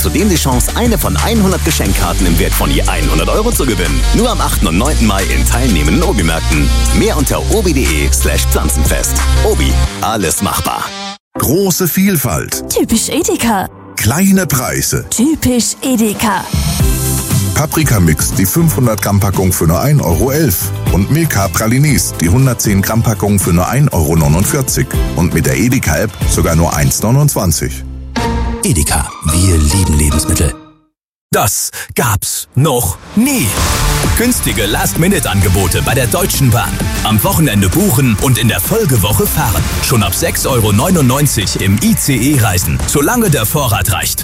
Zudem die Chance, eine von 100 Geschenkkarten im Wert von je 100 € zu gewinnen. Nur am 8. und 9. Mai in teilnehmenden Obi-Märkten. Mehr unter obi.de/Pflanzenfest. Obi, alles machbar. Große Vielfalt. Typisch Edeka. Kleine Preise. Typisch Edeka. Paprika-Mix, die 500 Gramm Packung für nur 1,11 € und Milka Pralinis, die 110 Gramm Packung für nur 1,49 € und mit der Edeka-App sogar nur 1,29 €. Edeka, wir lieben Lebensmittel. Das gab's noch nie. Günstige Last-Minute-Angebote bei der Deutschen Bahn. Am Wochenende buchen und in der Folgewoche fahren. Schon ab 6,99 € im ICE reisen, solange der Vorrat reicht.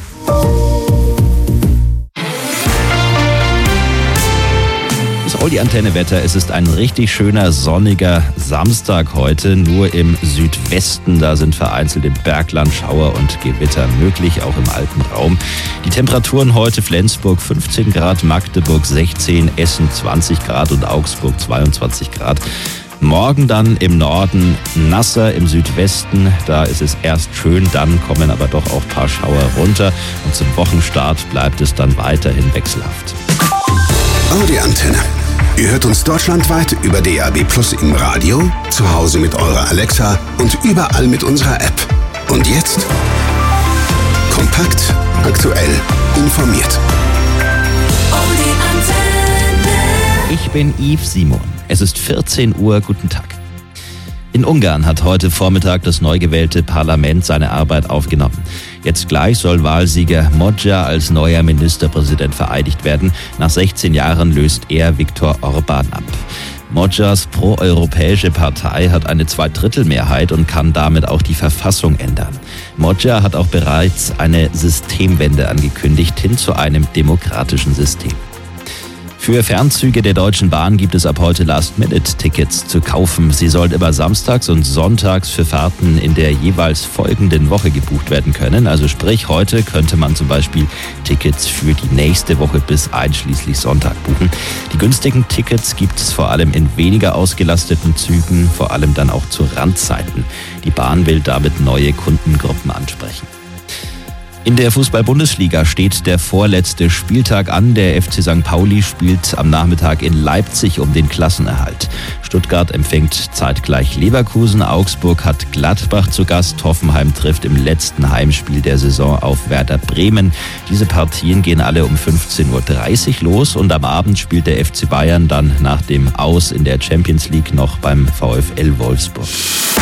Das Aldi-Antenne-Wetter, es ist ein richtig schöner, sonniger Samstag heute. Nur im Südwesten, da sind vereinzelt im Bergland Schauer und Gewitter möglich, auch im Alpenraum. Die Temperaturen heute: Flensburg 15 Grad, Magdeburg 16, Essen 20 Grad und Augsburg 22 Grad. Morgen dann im Norden nasser, im Südwesten, da ist es erst schön, dann kommen aber doch auch ein paar Schauer runter. Und zum Wochenstart bleibt es dann weiterhin wechselhaft. Audi-Antenne. Ihr hört uns deutschlandweit über DAB+ im Radio, zu Hause mit eurer Alexa und überall mit unserer App. Und jetzt? Kompakt, aktuell, informiert. Audi-Antenne. Ich bin Yves Simon. Es ist 14 Uhr. Guten Tag. In Ungarn hat heute Vormittag das neu gewählte Parlament seine Arbeit aufgenommen. Jetzt gleich soll Wahlsieger Magyar als neuer Ministerpräsident vereidigt werden. Nach 16 Jahren löst er Viktor Orbán ab. Magyars proeuropäische Partei hat eine Zweidrittelmehrheit und kann damit auch die Verfassung ändern. Magyar hat auch bereits eine Systemwende angekündigt, hin zu einem demokratischen System. Für Fernzüge der Deutschen Bahn gibt es ab heute Last-Minute-Tickets zu kaufen. Sie sollen immer samstags und sonntags für Fahrten in der jeweils folgenden Woche gebucht werden können. Also sprich, heute könnte man zum Beispiel Tickets für die nächste Woche bis einschließlich Sonntag buchen. Die günstigen Tickets gibt es vor allem in weniger ausgelasteten Zügen, vor allem dann auch zu Randzeiten. Die Bahn will damit neue Kundengruppen ansprechen. In der Fußball-Bundesliga steht der vorletzte Spieltag an. Der FC St. Pauli spielt am Nachmittag in Leipzig um den Klassenerhalt. Stuttgart empfängt zeitgleich Leverkusen. Augsburg hat Gladbach zu Gast. Hoffenheim trifft im letzten Heimspiel der Saison auf Werder Bremen. Diese Partien gehen alle um 15:30 Uhr los und am Abend spielt der FC Bayern dann nach dem Aus in der Champions League noch beim VfL Wolfsburg.